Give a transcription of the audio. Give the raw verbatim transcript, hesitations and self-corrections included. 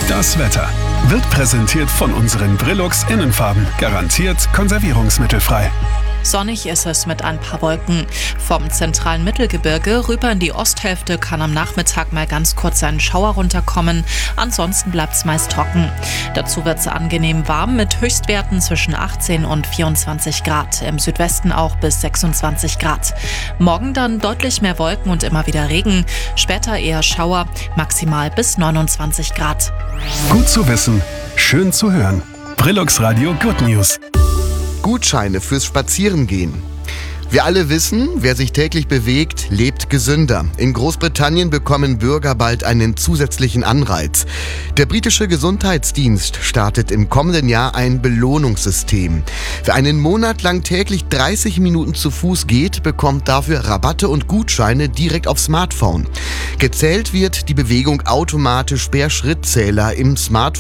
Das Wetter wird präsentiert von unseren Brillux Innenfarben. Garantiert konservierungsmittelfrei. Sonnig ist es mit ein paar Wolken. Vom zentralen Mittelgebirge rüber in die Osthälfte kann am Nachmittag mal ganz kurz ein Schauer runterkommen. Ansonsten bleibt es meist trocken. Dazu wird es angenehm warm mit Höchstwerten zwischen achtzehn und vierundzwanzig Grad. Im Südwesten auch bis sechsundzwanzig Grad. Morgen dann deutlich mehr Wolken und immer wieder Regen. Später eher Schauer, maximal bis neunundzwanzig Grad. Gut zu wissen, schön zu hören. Brillux Radio Good News. Gutscheine fürs Spazierengehen. Wir alle wissen, wer sich täglich bewegt, lebt gesünder. In Großbritannien bekommen Bürger bald einen zusätzlichen Anreiz. Der britische Gesundheitsdienst startet im kommenden Jahr ein Belohnungssystem. Wer einen Monat lang täglich dreißig Minuten zu Fuß geht, bekommt dafür Rabatte und Gutscheine direkt aufs Smartphone. Gezählt wird die Bewegung automatisch per Schrittzähler im Smartphone.